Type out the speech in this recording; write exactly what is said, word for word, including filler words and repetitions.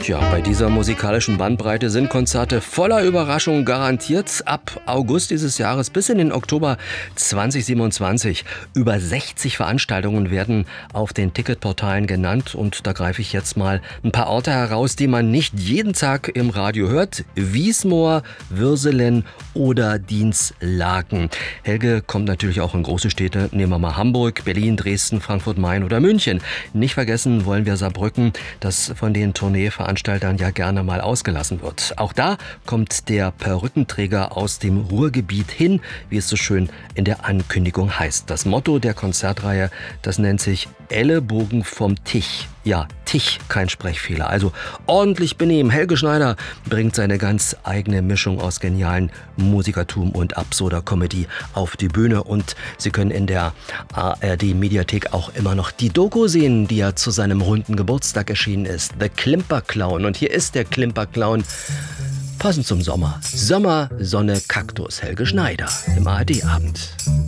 Tja, bei dieser musikalischen Bandbreite sind Konzerte voller Überraschungen garantiert. Ab August dieses Jahres bis in den Oktober zweitausendsiebenundzwanzig. Über sechzig Veranstaltungen werden auf den Ticketportalen genannt. Und da greife ich jetzt mal ein paar Orte heraus, die man nicht jeden Tag im Radio hört. Wiesmoor, Würselen oder Dinslaken. Helge kommt natürlich auch in große Städte. Nehmen wir mal Hamburg, Berlin, Dresden, Frankfurt, Main oder München. Nicht vergessen wollen wir Saarbrücken, das von den Tourneeveranstaltern ja gerne mal ausgelassen wird. Auch da kommt der Perückenträger aus dem Ruhrgebiet hin, wie es so schön in der Ankündigung heißt. Das Motto der Konzertreihe, das nennt sich Ellenbogen vom Tisch. Ja, Tisch, kein Sprechfehler. Also ordentlich benehmen. Helge Schneider bringt seine ganz eigene Mischung aus genialen Musikertum und absurder Comedy auf die Bühne. Und Sie können in der A R D-Mediathek auch immer noch die Doku sehen, die ja zu seinem runden Geburtstag erschienen ist. The Klimper-Clown. Und hier ist der Klimper-Clown. Passend zum Sommer. Sommer, Sonne, Kaktus. Helge Schneider im A R D-Abend.